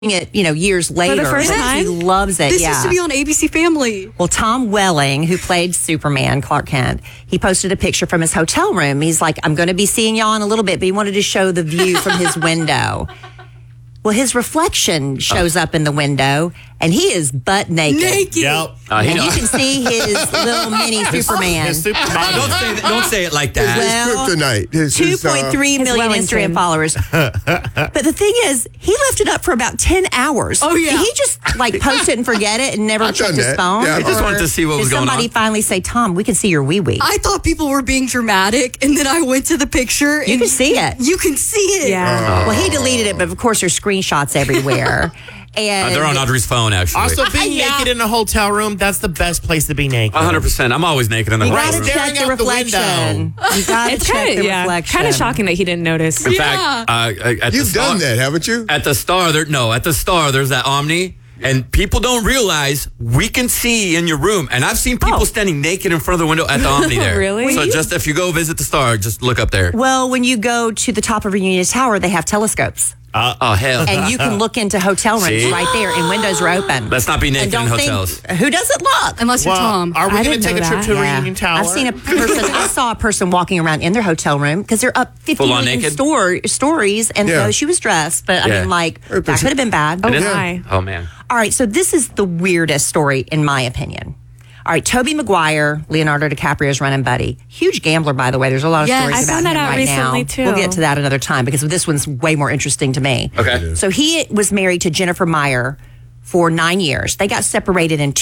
it, years later. first time? He loves it. This used to be on ABC Family. Well, Tom Welling, who played Superman, Clark Kent, he posted a picture from his hotel room. He's like, I'm going to be seeing y'all in a little bit, but he wanted to show the view from his window. Well, his reflection shows up in the window, and he is butt naked. Yep. And you can see his little mini Superman. His Superman. Don't say it like that. Well, Kryptonite. 2.3 million Instagram followers. But the thing is, he left it up for about 10 hours. Oh, yeah. Did he just post it and forget it and never I've checked done his that. phone? Yeah, I just wanted to see what was going on. Did somebody finally say, Tom, we can see your wee-wee? I thought people were being dramatic, and then I went to the picture. You can see it. You can see it. Yeah. Well, he deleted it, but of course there's screenshots everywhere. And They're on Audrey's phone, actually. Also, being naked in a hotel room, that's the best place to be naked. 100%. I'm always naked in the you hotel got room. to check Staring the out the reflection. You got to It's check kind the of reflection. kind of shocking that he didn't notice. In fact, at You've the Star, done that, haven't you? At the Star, at the Star, there's that Omni. And people don't realize we can see in your room. And I've seen people standing naked in front of the window at the Omni there. Really? So just if you go visit the Star, just look up there. Well, when you go to the top of Reunion Tower, they have telescopes. Oh, hell. And you can look into hotel rooms See? right there, and windows are open. Let's not be naked And in don't hotels. think, who doesn't look? Unless you're Tom. Are we I going to didn't take a know trip that. to Reunion Tower? I've seen a person. I saw a person walking around in their hotel room because they're up 50 Full on million naked? stories, and Yeah. she was dressed. But I Yeah. mean, that could have been bad. Oh, And it- my. Oh, man. All right, so this is the weirdest story in my opinion. All right, Tobey Maguire, Leonardo DiCaprio's running buddy. Huge gambler, by the way. There's a lot of Yes. stories I about found that him out right recently, now. too. We'll get to that another time because this one's way more interesting to me. Okay. So he was married to Jennifer Meyer for 9 years. They got separated in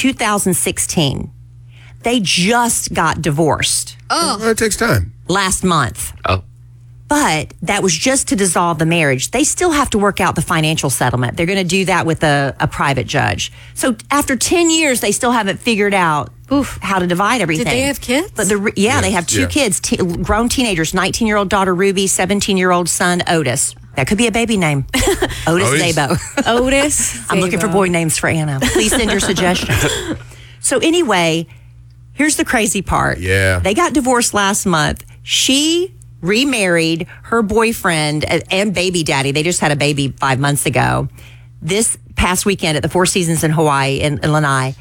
2016. They just got divorced Well, it takes time. last month. Oh. But that was just to dissolve the marriage. They still have to work out the financial settlement. They're going to do that with a private judge. So after 10 years, they still haven't figured out how to divide everything. Did they have kids? But they have two kids, grown teenagers, 19-year-old daughter Ruby, 17-year-old son Otis. That could be a baby name. Otis Zabo. Otis. I'm looking for boy names for Anna. Please send your suggestions. So anyway, here's the crazy part. Yeah. They got divorced last month. She remarried her boyfriend and baby daddy. They just had a baby 5 months ago. This past weekend at the Four Seasons in Hawaii in Lanai,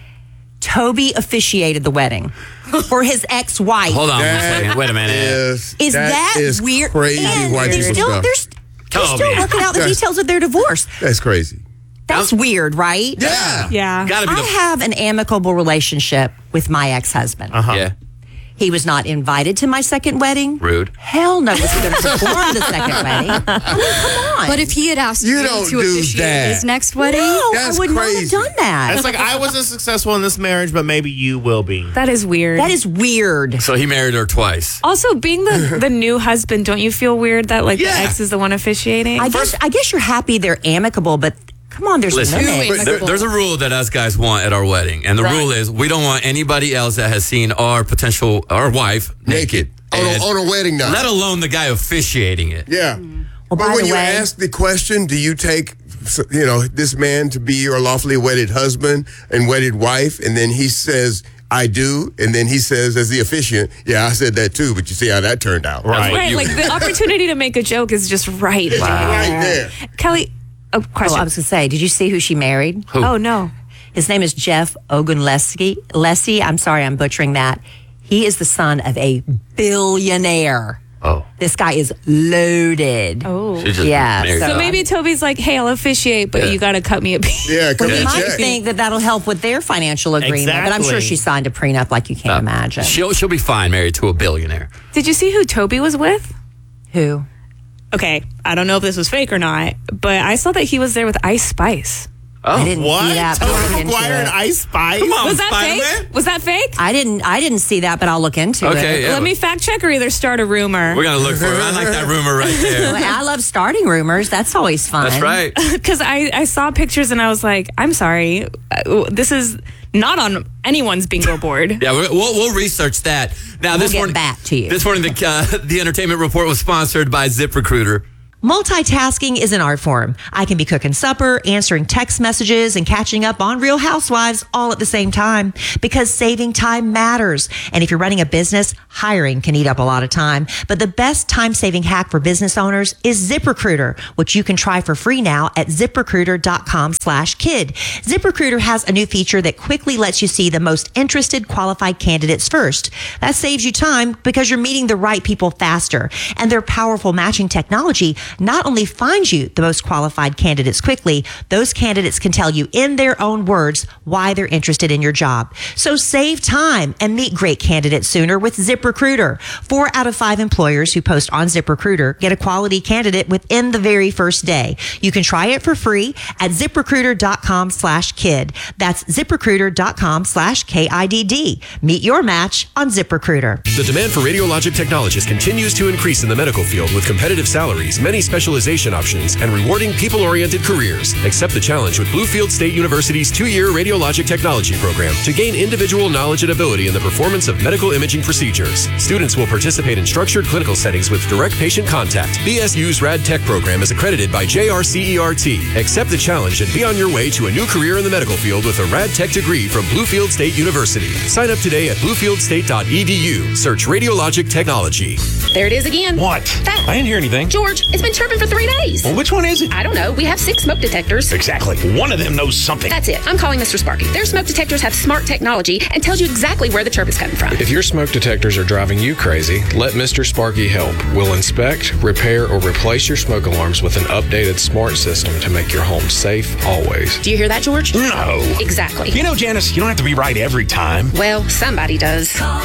Toby officiated the wedding for his ex-wife. Hold on one second. Wait a minute. Is that is weird? crazy And white they're people still, stuff. they're still working out the details of their divorce. That's crazy. That's weird, right? Yeah. Yeah. Gotta be I have an amicable relationship with my ex-husband. Yeah. He was not invited to my second wedding. Rude. Hell no, was he going to perform the second wedding? I mean, come on. But if he had asked You you don't to do officiate that. his next wedding, no, That's I would not have crazy. done that. It's like, I wasn't successful in this marriage, but maybe you will be. That is weird. That is weird. So he married her twice. Also, being the new husband, don't you feel weird that the ex is the one officiating? I guess you're happy they're amicable, but come on, there's Listen, limits. there's a rule that us guys want at our wedding. And the rule is we don't want anybody else that has seen our wife naked. On a wedding night. Let alone the guy officiating it. Yeah. Well, But by when the you way, ask the question, do you take, this man to be your lawfully wedded husband and wedded wife? And then he says, I do. And then he says, as the officiant, yeah, I said that too. But you see how that turned out. Right. Right, like the opportunity to make a joke is just right. Right there. Kelly, question. I was going to say, did you see who she married? Oh, no. His name is Jeff Ogunlesi. I'm sorry, I'm butchering that. He is the son of a billionaire. Oh. This guy is loaded. Oh. She just Yeah, married so- So maybe Toby's like, hey, I'll officiate, but you got to cut me a piece. Yeah, Well, you come might check. think that that'll help with their financial agreement, but I'm sure Exactly. she signed a prenup like you can't imagine. She'll be fine married to a billionaire. Did you see who Toby was with? Who? Okay, I don't know if this was fake or not, but I saw that he was there with Ice Spice. I didn't What? see that. But I'll look Tobey into Maguire and it. Ice Spice? Come on, Was that Spider-Man. fake? Was that fake? I didn't see that, but I'll look into Okay, it. yeah. Let me fact check or either start a rumor. We're going to look for it. I like that rumor right there. Well, I love starting rumors. That's always fun. That's right. Because I saw pictures and I was like, I'm sorry, this is not on anyone's bingo board. Yeah, we'll research that. Now, We'll this get morning, back to you. This morning, the entertainment report was sponsored by ZipRecruiter. Multitasking is an art form. I can be cooking supper, answering text messages, and catching up on Real Housewives all at the same time because saving time matters. And if you're running a business, hiring can eat up a lot of time. But the best time-saving hack for business owners is ZipRecruiter, which you can try for free now at ZipRecruiter.com/kid. ZipRecruiter has a new feature that quickly lets you see the most interested qualified candidates first. That saves you time because you're meeting the right people faster. And their powerful matching technology not only finds you the most qualified candidates quickly, those candidates can tell you in their own words why they're interested in your job. So save time and meet great candidates sooner with ZipRecruiter. 4 out of 5 employers who post on ZipRecruiter get a quality candidate within the very first day. You can try it for free at ZipRecruiter.com/kid. That's ZipRecruiter.com/KIDD. Meet your match on ZipRecruiter. The demand for radiologic technologists continues to increase in the medical field with competitive salaries, many specialization options, and rewarding people-oriented careers. Accept the challenge with Bluefield State University's 2-year radiologic technology program to gain individual knowledge and ability in the performance of medical imaging procedures. Students will participate in structured clinical settings with direct patient contact. BSU's Rad Tech program is accredited by JRCERT. Accept the challenge and be on your way to a new career in the medical field with a Rad Tech degree from Bluefield State University. Sign up today at bluefieldstate.edu. Search radiologic technology. There it is again. What? That. I didn't hear anything. George, it's been chirping for 3 days. Well, which one is it? I don't know. We have 6 smoke detectors. Exactly. One of them knows something. That's it. I'm calling Mr. Sparky. Their smoke detectors have smart technology and tells you exactly where the chirp is coming from. If your smoke detectors are driving you crazy, let Mr. Sparky help. We'll inspect, repair, or replace your smoke alarms with an updated smart system to make your home safe always. Do you hear that, George? No. Exactly. You know, Janice, you don't have to be right every time. Well, somebody does. Call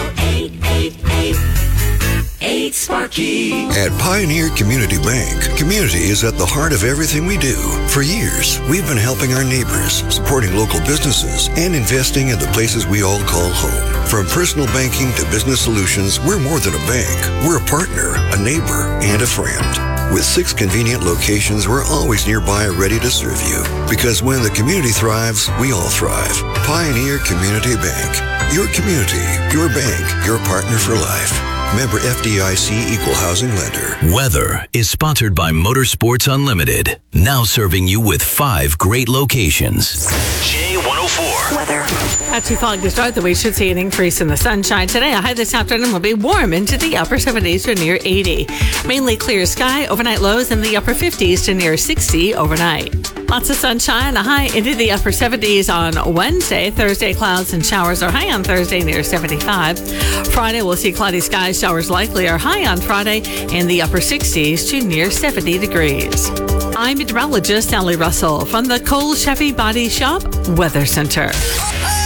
888-8-SPARKY. At Pioneer Community Bank, community is at the heart of everything we do. For years, we've been helping our neighbors, supporting local businesses, and investing in the places we all call home. From personal banking to business solutions, we're more than a bank. We're a partner, a neighbor, and a friend. With 6 convenient locations, we're always nearby ready to serve you. Because when the community thrives, we all thrive. Pioneer Community Bank. Your community, your bank, your partner for life. Member FDIC Equal Housing Lender. Weather is sponsored by Motorsports Unlimited. Now serving you with 5 great locations. J104. Weather. Not too foggy to start the week. Should see an increase in the sunshine today. A high this afternoon will be warm into the upper 70s to near 80. Mainly clear sky. Overnight lows in the upper 50s to near 60 overnight. Lots of sunshine. A high into the upper 70s on Wednesday. Thursday, clouds and showers are high on Thursday near 75. Friday, we'll see cloudy skies. Showers likely are high on Friday in the upper 60s to near 70 degrees. I'm meteorologist Sally Russell from the Cole Chevy Body Shop Weather Center.